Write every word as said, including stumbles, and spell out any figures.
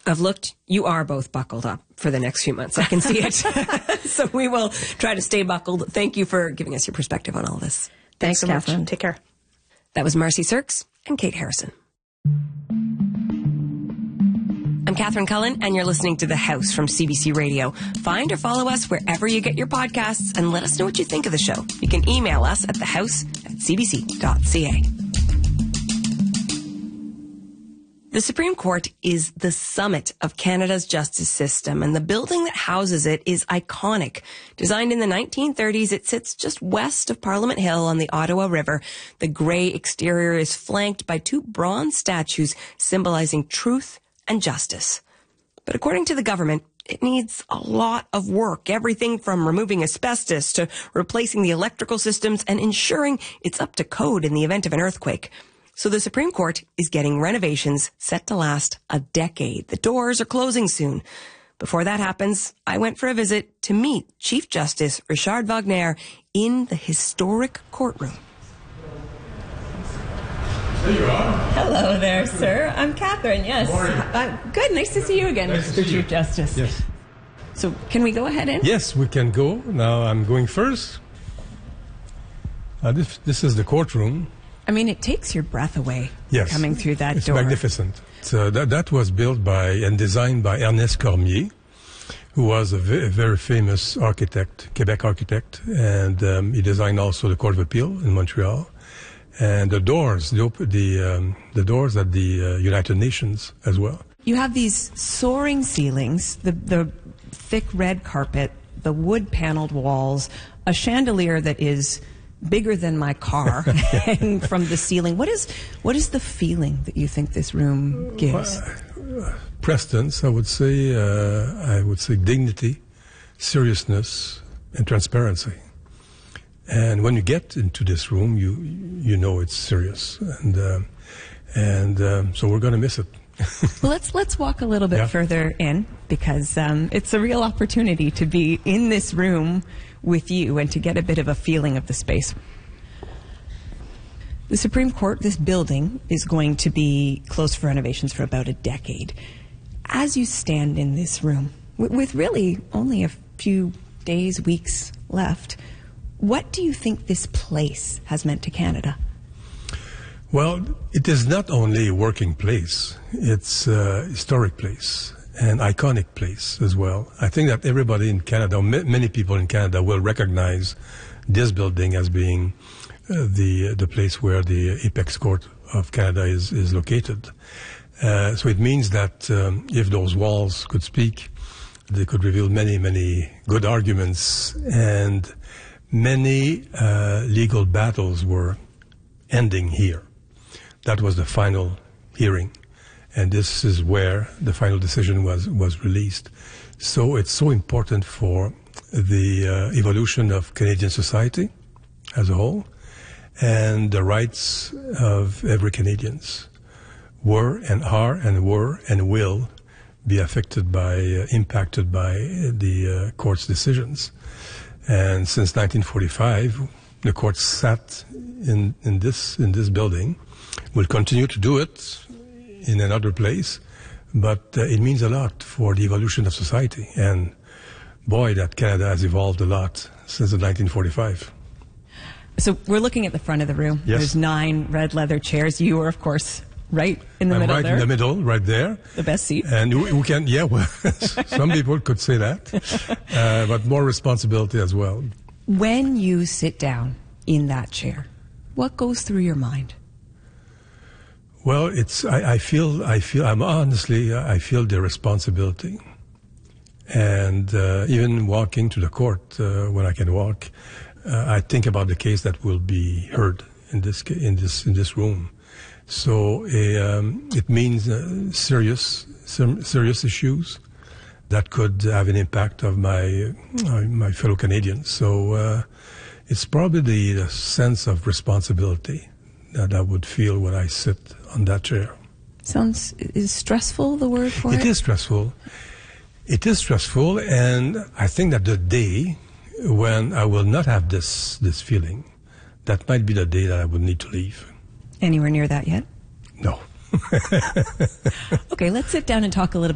I've looked. You are both buckled up for the next few months. I can see it. So we will try to stay buckled. Thank you for giving us your perspective on all this. Thanks, Thanks so Catherine. much. Take care. That was Marcy Sirks and Kate Harrison. I'm Catherine Cullen, and you're listening to The House from C B C Radio. Find or follow us wherever you get your podcasts, and let us know what you think of the show. You can email us at thehouse at c b c dot c a. The Supreme Court is the summit of Canada's justice system, and the building that houses it is iconic. Designed in the nineteen thirties, it sits just west of Parliament Hill on the Ottawa River. The grey exterior is flanked by two bronze statues symbolizing truth and justice. But according to the government, it needs a lot of work, everything from removing asbestos to replacing the electrical systems and ensuring it's up to code in the event of an earthquake. So the Supreme Court is getting renovations set to last a decade. The doors are closing soon. Before that happens, I went for a visit to meet Chief Justice Richard Wagner in the historic courtroom. There you are. Hello there, sir. I'm Catherine, yes. Good morning. Uh, good, nice to see you again, Nice to Mister see you. Chief Justice. Yes. So can we go ahead in? Yes, we can go. Now I'm going first. Uh, this, this is the courtroom. I mean, it takes your breath away Yes. coming through that it's door. magnificent. So that, that was built by and designed by Ernest Cormier, who was a, ve- a very famous architect, Quebec architect, and um, he designed also the Court of Appeal in Montreal. And the doors, the, op- the, um, the doors at the uh, United Nations as well. You have these soaring ceilings, the, the thick red carpet, the wood-paneled walls, a chandelier that is bigger than my car hanging from the ceiling. What is what is the feeling that you think this room gives? Uh, Prestance, I would say, uh, I would say dignity, seriousness, and transparency. And when you get into this room, you you know it's serious, and uh, and um, so we're going to miss it. Well, let's let's walk a little bit Yeah. further in, because um, it's a real opportunity to be in this room with you and to get a bit of a feeling of the space. The Supreme Court, this building, is going to be closed for renovations for about a decade. As you stand in this room, with, with really only a few days, weeks left, what do you think this place has meant to Canada? Well, it is not only a working place, it's a historic place, an iconic place as well. I think that everybody in Canada, or ma- many people in Canada, will recognize this building as being uh, the the place where the Apex Court of Canada is, is located. Uh, so it means that um, if those walls could speak, they could reveal many, many good arguments, and many uh, legal battles were ending here. That was the final hearing, and this is where the final decision was, was released. So it's so important for the uh, evolution of Canadian society as a whole, and the rights of every Canadians were and are and were and will be affected by, uh, impacted by the uh, court's decisions. And since nineteen forty-five, the court sat in, in this in this building. Will continue to do it in another place, but uh, it means a lot for the evolution of society. And boy, that Canada has evolved a lot since nineteen forty-five. So we're looking at the front of the room. Yes. There's nine red leather chairs. You are, of course, right in the I'm middle right there. in the middle, right there. The best seat. And we, we can, yeah, well, some people could say that, uh, but more responsibility as well. When you sit down in that chair, what goes through your mind? Well, it's, I, I feel, I feel, I'm honestly, I feel the responsibility. And uh, even walking to the court, uh, when I can walk, uh, I think about the case that will be heard in this, ca- in this, in this room. So uh, um, it means uh, serious, some serious issues that could have an impact of my, uh, my fellow Canadians. So uh, it's probably the, the sense of responsibility that I would feel when I sit on that chair. Sounds, is stressful the word for it? It is stressful. It is stressful, and I think that the day when I will not have this this feeling, that might be the day that I would need to leave. Anywhere near that yet? No. Okay, let's sit down and talk a little bit